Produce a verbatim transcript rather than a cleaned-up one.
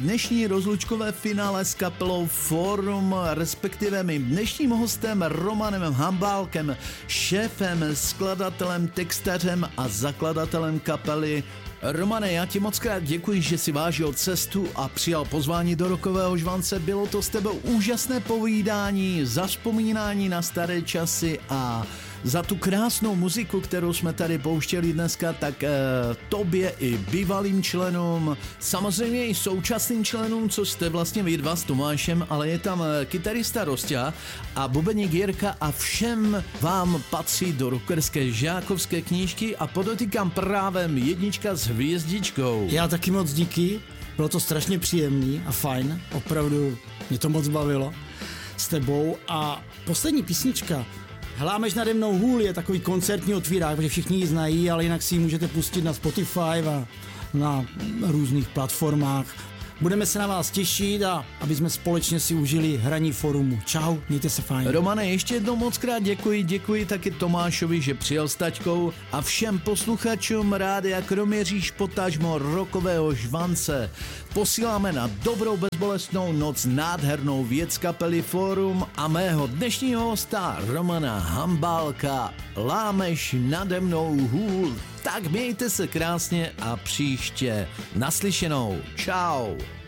dnešní rozlučkové finále s kapelou Forum, respektive mým dnešním hostem Romanem Hambálkem, šéfem, skladatelem, textařem a zakladatelem kapely. Romane, já ti moc krát děkuji, že si vážil cestu a přijal pozvání do Rockového žvance. Bylo to s tebou úžasné povídání, zavzpomínání na staré časy a za tu krásnou muziku, kterou jsme tady pouštěli dneska, tak eh, tobě i bývalým členům, samozřejmě i současným členům, co jste vlastně vy dva s Tomášem, ale je tam eh, kytarista Rosťa a bubeník Jirka a všem vám patří do rockerské žákovské knížky a podotýkám právem jednička s hvězdičkou. Já taky moc díky, bylo to strašně příjemný a fajn, opravdu mě to moc bavilo s tebou a poslední písnička Hlámeš nade mnou hůl je takový koncertní otvírák, protože všichni ji znají, ale jinak si ji můžete pustit na Spotify a na různých platformách. Budeme se na vás těšit a aby jsme společně si užili hraní Forumu. Čau, mějte se fajn. Romane, ještě jednou moc krát děkuji, děkuji taky Tomášovi, že přijel s taťkou a všem posluchačům Rádia Kroměříž potažmo Rockového žvance. Posíláme na dobrou bezbolestnou noc nádhernou věc kapely Forum a mého dnešního hosta Romana Hambálka. Lámeš nade mnou hůl. Tak mějte se krásně a příště naslyšenou. Čau.